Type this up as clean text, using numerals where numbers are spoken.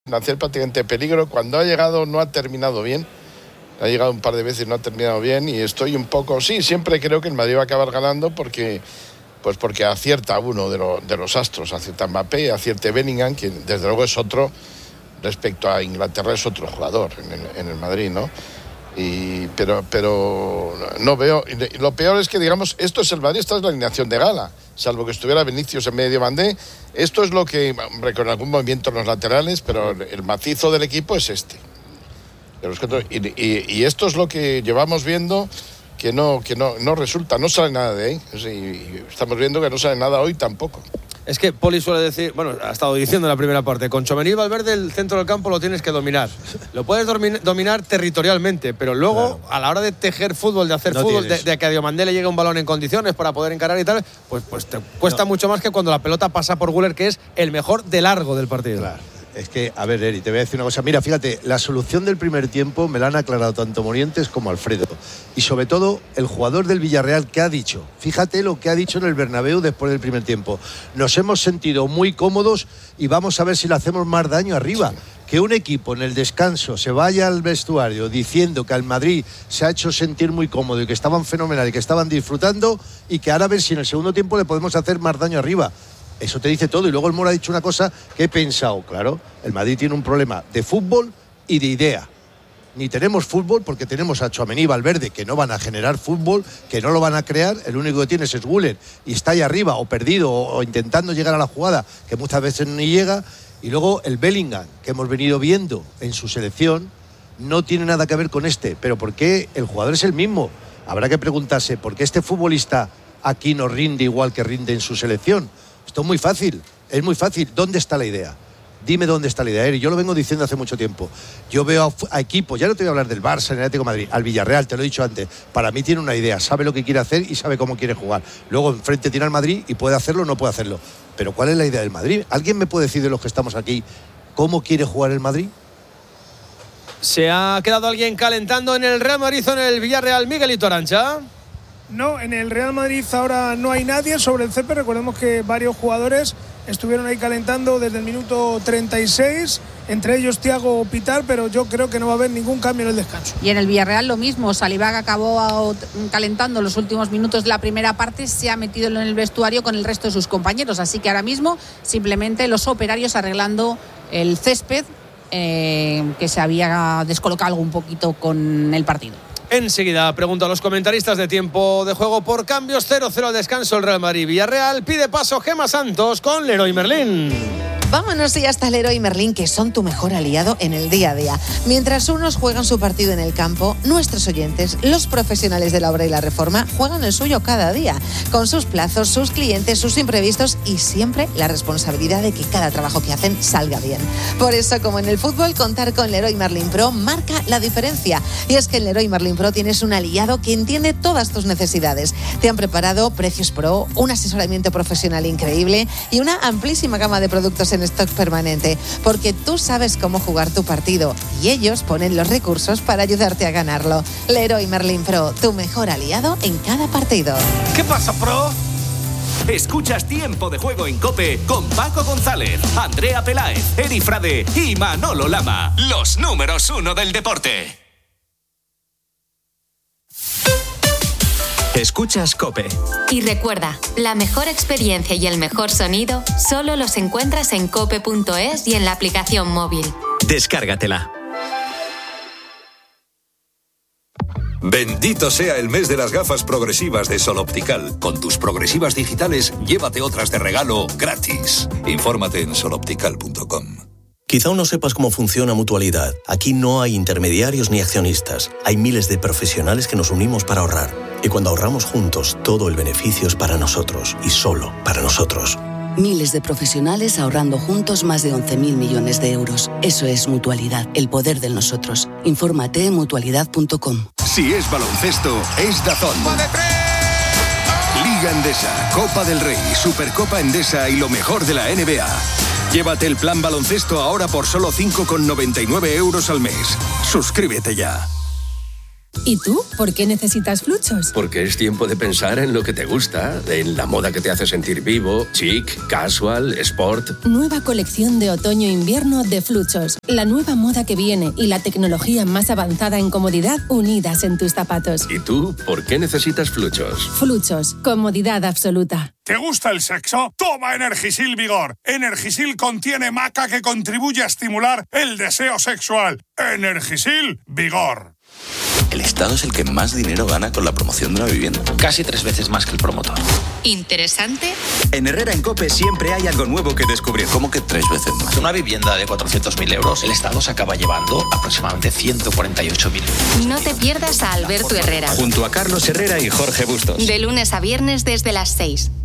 hacer prácticamente peligro. Cuando ha llegado no ha terminado bien. Ha llegado un par de veces, no ha terminado bien y estoy un poco... Sí, siempre creo que el Madrid va a acabar ganando porque acierta uno de los astros, acierta Mbappé, acierta Bellingham, que desde luego es otro, respecto a Inglaterra es otro jugador en el Madrid, ¿no? Pero no veo... Lo peor es que, digamos, esto es el Madrid, esta es la alineación de gala, salvo que estuviera Vinicius en medio Bandé. Esto es lo que, hombre, con algún movimiento en los laterales, pero el macizo del equipo es este. Y esto es lo que llevamos viendo, que no resulta, no sale nada de ahí. Y estamos viendo que no sale nada hoy tampoco. Es que Poli suele decir, bueno, ha estado diciendo en la primera parte, con Tchouaméni y Valverde el centro del campo lo tienes que dominar. Lo puedes dominar territorialmente, pero luego, claro, a la hora de tejer fútbol, de hacer fútbol, de que a Diomandé le llegue un balón en condiciones para poder encarar y tal, pues te cuesta mucho más que cuando la pelota pasa por Güler, que es el mejor de largo del partido. Claro. Es que, a ver, Eri, te voy a decir una cosa. Mira, fíjate, la solución del primer tiempo me la han aclarado tanto Morientes como Alfredo. Y sobre todo, el jugador del Villarreal, que ha dicho, fíjate lo que ha dicho en el Bernabéu después del primer tiempo. Nos hemos sentido muy cómodos y vamos a ver si le hacemos más daño arriba. Sí. Que un equipo en el descanso se vaya al vestuario diciendo que al Madrid se ha hecho sentir muy cómodo y que estaban fenomenal y que estaban disfrutando, y que ahora a ver si en el segundo tiempo le podemos hacer más daño arriba. Eso te dice todo. Y luego el Moro ha dicho una cosa que he pensado, claro, el Madrid tiene un problema de fútbol y de idea. Ni tenemos fútbol porque tenemos a Tchouaméni y Valverde, que no van a generar fútbol, que no lo van a crear. El único que tienes es Güler y está ahí arriba o perdido o intentando llegar a la jugada, que muchas veces ni llega. Y luego el Bellingham, que hemos venido viendo en su selección, no tiene nada que ver con este. Pero ¿por qué el jugador es el mismo? Habrá que preguntarse por qué este futbolista aquí no rinde igual que rinde en su selección. Esto es muy fácil. ¿Dónde está la idea? Dime dónde está la idea, Eri. Yo lo vengo diciendo hace mucho tiempo. Yo veo a equipos, ya no te voy a hablar del Barça, del Atlético de Madrid, al Villarreal, te lo he dicho antes. Para mí tiene una idea, sabe lo que quiere hacer y sabe cómo quiere jugar. Luego enfrente tiene al Madrid y puede hacerlo o no puede hacerlo. Pero ¿cuál es la idea del Madrid? ¿Alguien me puede decir de los que estamos aquí cómo quiere jugar el Madrid? ¿Se ha quedado alguien calentando en el Real Madrid o en el Villarreal, Miguelito Arantxa? No, en el Real Madrid ahora no hay nadie sobre el césped. Recordemos que varios jugadores estuvieron ahí calentando desde el minuto 36, entre ellos Thiago Pitar, pero yo creo que no va a haber ningún cambio en el descanso. Y en el Villarreal lo mismo, Saliba acabó calentando los últimos minutos de la primera parte, se ha metido en el vestuario con el resto de sus compañeros, así que ahora mismo simplemente los operarios arreglando el césped que se había descolocado un poquito con el partido. Enseguida pregunto a los comentaristas de tiempo de juego por cambios. 0-0 al descanso el Real Madrid-Villarreal. Pide paso Gemma Santos con Leroy Merlin. Vámonos y hasta Leroy Merlin, que son tu mejor aliado en el día a día. Mientras unos juegan su partido en el campo, nuestros oyentes, los profesionales de la obra y la reforma, juegan el suyo cada día, con sus plazos, sus clientes, sus imprevistos y siempre la responsabilidad de que cada trabajo que hacen salga bien. Por eso, como en el fútbol, contar con Leroy Merlin Pro marca la diferencia. Y es que en Leroy Merlin Pro tienes un aliado que entiende todas tus necesidades. Te han preparado precios pro, un asesoramiento profesional increíble y una amplísima gama de productos en stock permanente, porque tú sabes cómo jugar tu partido y ellos ponen los recursos para ayudarte a ganarlo. Leroy Merlin Pro, tu mejor aliado en cada partido. ¿Qué pasa, Pro? Escuchas Tiempo de Juego en COPE con Paco González, Andrea Peláez, Eri Frade y Manolo Lama, los números 1 del deporte. Escuchas COPE. Y recuerda, la mejor experiencia y el mejor sonido solo los encuentras en cope.es y en la aplicación móvil. Descárgatela. Bendito sea el mes de las gafas progresivas de Sol Optical. Con tus progresivas digitales, llévate otras de regalo gratis. Infórmate en soloptical.com. Quizá aún no sepas cómo funciona Mutualidad. Aquí no hay intermediarios ni accionistas. Hay miles de profesionales que nos unimos para ahorrar. Y cuando ahorramos juntos, todo el beneficio es para nosotros y solo para nosotros. Miles de profesionales ahorrando juntos más de 11.000 millones de euros. Eso es Mutualidad, el poder del nosotros. Infórmate en mutualidad.com. Si es baloncesto, es DAZN. Liga Endesa, Copa del Rey, Supercopa Endesa y lo mejor de la NBA. Llévate el plan baloncesto ahora por solo 5,99 € al mes. Suscríbete ya. ¿Y tú? ¿Por qué necesitas Fluchos? Porque es tiempo de pensar en lo que te gusta, en la moda que te hace sentir vivo, chic, casual, sport. Nueva colección de otoño-invierno de Fluchos. La nueva moda que viene y la tecnología más avanzada en comodidad unidas en tus zapatos. ¿Y tú? ¿Por qué necesitas Fluchos? Fluchos. Comodidad absoluta. ¿Te gusta el sexo? Toma Energisil Vigor. Energisil contiene maca que contribuye a estimular el deseo sexual. Energisil Vigor. El Estado es el que más dinero gana con la promoción de una vivienda. Casi 3 veces más que el promotor. ¿Interesante? En Herrera en COPE siempre hay algo nuevo que descubrir. ¿Cómo que 3 veces más? Una vivienda de 400.000 euros, el Estado se acaba llevando aproximadamente 148.000. No te pierdas a Alberto Herrera. Junto a Carlos Herrera y Jorge Bustos. De lunes a viernes desde las 6.